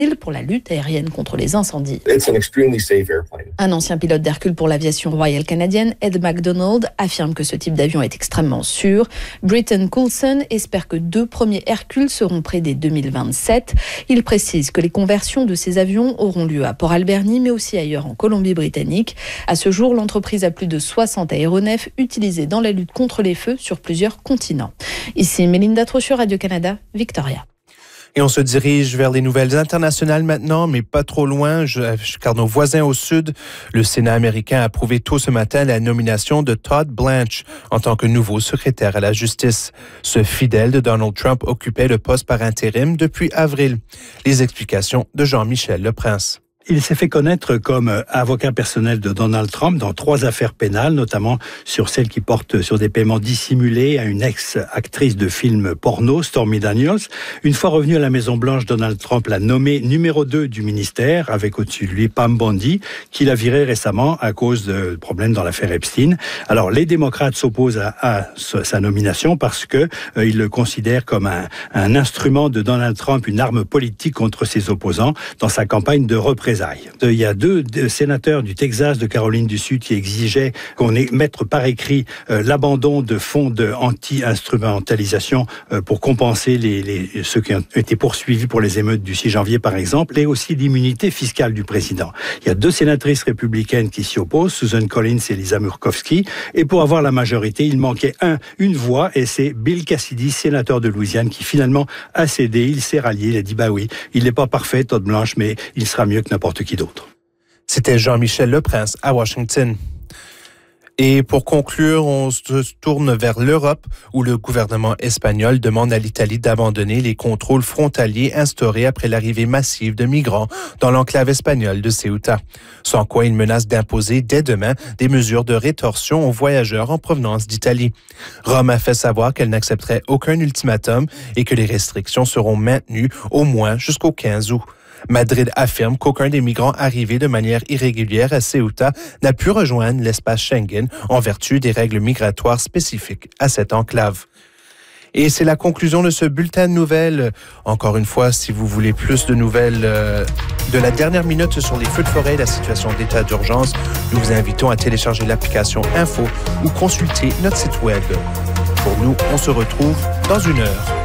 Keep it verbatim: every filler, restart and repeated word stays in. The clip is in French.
pour la lutte aérienne contre les incendies. It's an extremely safe airplane. Un ancien pilote d'Hercule pour l'aviation royale canadienne, Ed McDonald, affirme que ce type d'avion est extrêmement sûr. Britton Coulson espère que deux premiers Hercules seront prêts dès deux mille vingt-sept. Il précise que les conversions de ces avions auront lieu à Port Alberni, mais aussi ailleurs en Colombie-Britannique. À ce jour, l'entreprise a plus de soixante aéronefs utilisés dans la lutte contre les feux sur plusieurs continents. Ici Mélinda Trochu, Radio-Canada, Victoria. Et on se dirige vers les nouvelles internationales maintenant, mais pas trop loin, car nos voisins au sud, le Sénat américain a approuvé tôt ce matin la nomination de Todd Blanche en tant que nouveau secrétaire à la justice. Ce fidèle de Donald Trump occupait le poste par intérim depuis avril. Les explications de Jean-Michel Leprince. Il s'est fait connaître comme avocat personnel de Donald Trump dans trois affaires pénales, notamment sur celle qui porte sur des paiements dissimulés à une ex-actrice de films porno, Stormy Daniels. Une fois revenu à la Maison-Blanche, Donald Trump l'a nommé numéro deux du ministère, avec au-dessus de lui Pam Bondi, qu'il a viré récemment à cause de problèmes dans l'affaire Epstein. Alors, les démocrates s'opposent à, à sa nomination parce que euh, ils le considèrent comme un, un instrument de Donald Trump, une arme politique contre ses opposants dans sa campagne de représailles. Il y a deux, deux sénateurs du Texas, de Caroline du Sud, qui exigeaient qu'on mette par écrit euh, l'abandon de fonds de anti-instrumentalisation euh, pour compenser les, les, ceux qui ont été poursuivis pour les émeutes du six janvier, par exemple, et aussi l'immunité fiscale du président. Il y a deux sénatrices républicaines qui s'y opposent, Susan Collins et Lisa Murkowski, et pour avoir la majorité, il manquait un, une voix, et c'est Bill Cassidy, sénateur de Louisiane, qui finalement a cédé, il s'est rallié, il a dit, bah oui, il n'est pas parfait, Todd Blanche, mais il sera mieux que n'importe qui d'autre. C'était Jean-Michel Leprince à Washington. Et pour conclure, on se tourne vers l'Europe où le gouvernement espagnol demande à l'Italie d'abandonner les contrôles frontaliers instaurés après l'arrivée massive de migrants dans l'enclave espagnole de Ceuta. Sans quoi il menace d'imposer dès demain des mesures de rétorsion aux voyageurs en provenance d'Italie. Rome a fait savoir qu'elle n'accepterait aucun ultimatum et que les restrictions seront maintenues au moins jusqu'au quinze août. Madrid affirme qu'aucun des migrants arrivés de manière irrégulière à Ceuta n'a pu rejoindre l'espace Schengen en vertu des règles migratoires spécifiques à cette enclave. Et c'est la conclusion de ce bulletin de nouvelles. Encore une fois, si vous voulez plus de nouvelles euh, de la dernière minute sur les feux de forêt et la situation d'état d'urgence, nous vous invitons à télécharger l'application Info ou consulter notre site web. Pour nous, on se retrouve dans une heure.